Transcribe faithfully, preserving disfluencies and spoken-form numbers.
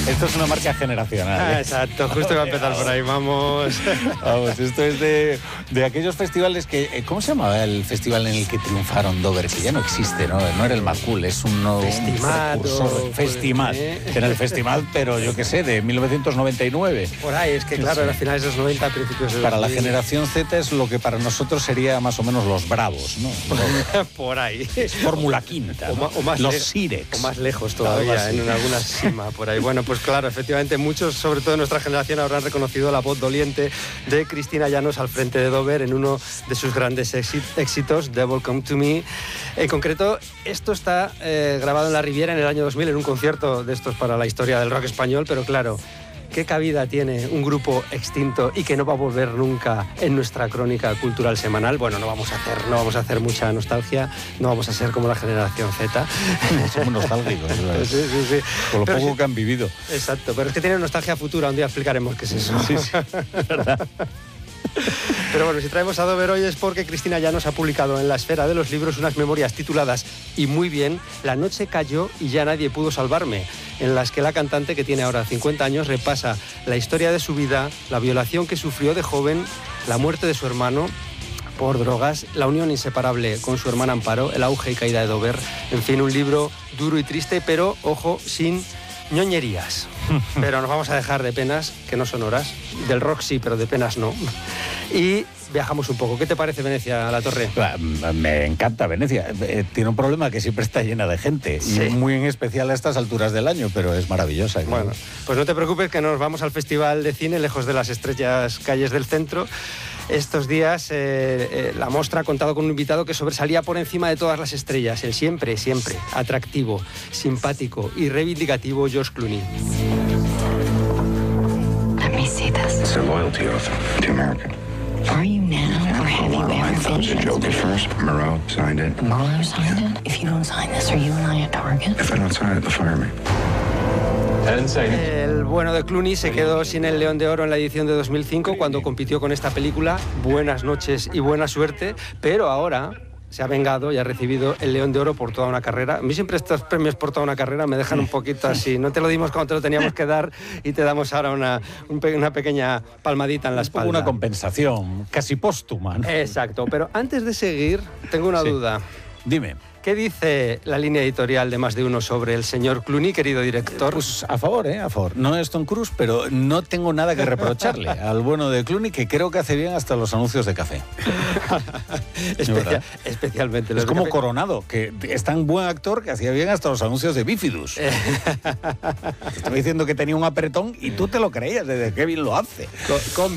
Esto es una marca generacional. ¿eh? Ah, exacto, justo iba a empezar por ahí, vamos. Vamos, esto es de, de aquellos festivales que... ¿Cómo se llamaba el festival en el que triunfaron Dover? Que ya no existe, ¿no? No era el Macul, es un... un Festimat, precursor. o- Festimat. ¿eh? Era el Festival, pero yo qué sé, de mil novecientos noventa y nueve. Por ahí, es que claro, Sí. era finales de los noventa, principios de los Para la dos mil. generación Z es lo que para nosotros sería más o menos los Bravos, ¿no? Por ahí. Fórmula Quinta, O, ¿no? ma- o más los le- Sirex. O más lejos Algo todavía, así. en alguna cima por ahí. Bueno, pues claro, efectivamente muchos, sobre todo de nuestra generación, habrán reconocido la voz doliente de Cristina Llanos al frente de Dover en uno de sus grandes éxi- éxitos, Devil Come to Me. En concreto, esto está eh, grabado en la Riviera en el año dos mil, en un concierto de estos para la historia del rock español, pero claro, ¿qué cabida tiene un grupo extinto y que no va a volver nunca en nuestra crónica cultural semanal? Bueno, no vamos a hacer, no vamos a hacer mucha nostalgia, no vamos a ser como la generación Z. Somos nostálgicos, ¿verdad? Sí, sí, sí. Con lo Pero poco sí- que han vivido. Exacto, pero es que tiene nostalgia futura, un día explicaremos qué es eso. Sí, sí, es verdad. Pero bueno, si traemos a Dover hoy es porque Cristina Llanos ha publicado en la esfera de los libros unas memorias tituladas, y muy bien, La noche cayó y ya nadie pudo salvarme, en las que la cantante, que tiene ahora cincuenta años, repasa la historia de su vida, la violación que sufrió de joven, la muerte de su hermano por drogas, la unión inseparable con su hermana Amparo, el auge y caída de Dover, en fin, un libro duro y triste, pero, ojo, sin ñoñerías. Pero nos vamos a dejar de penas, que no son horas, del rock sí, pero de penas no. Y viajamos un poco. ¿Qué te parece Venecia, La Torre? Me encanta Venecia. Eh, Tiene un problema que siempre está llena de gente. Sí. Y muy en especial a estas alturas del año, pero es maravillosa. Bueno, pues no te preocupes que nos vamos al Festival de Cine, lejos de las estrechas calles del centro. Estos días eh, eh, la Mostra ha contado con un invitado que sobresalía por encima de todas las estrellas, el siempre, siempre atractivo, simpático y reivindicativo George Clooney. Let me see this. It's a loyalty oath to America. Are you now, or have you I ever thought it was a been? joke at first. Moreau signed it. Mueller signed it? If you don't sign this, are you and I a target? If I don't sign it, they'll fire me. El bueno de Clooney se quedó sin el León de Oro en la edición de dos mil cinco cuando compitió con esta película, Buenas noches y buena suerte, pero ahora se ha vengado y ha recibido el León de Oro por toda una carrera. A mí siempre estos premios por toda una carrera me dejan un poquito así. No te lo dimos cuando te lo teníamos que dar y te damos ahora una, un pe- una pequeña palmadita en la Un poco espalda. una compensación, casi póstuma, ¿no? Exacto, pero antes de seguir, tengo una Sí. duda. Dime. ¿Qué dice la línea editorial de Más de Uno sobre el señor Clooney, querido director? Pues a favor, ¿eh? A favor. No es Tom Cruise, pero no tengo nada que reprocharle al bueno de Clooney, que creo que hace bien hasta los anuncios de café. Especia- ¿verdad? especialmente. los Es de como café. Coronado, que es tan buen actor que hacía bien hasta los anuncios de Bifidus. Te estaba diciendo que tenía un apretón y tú te lo creías, de qué bien lo hace. Con- con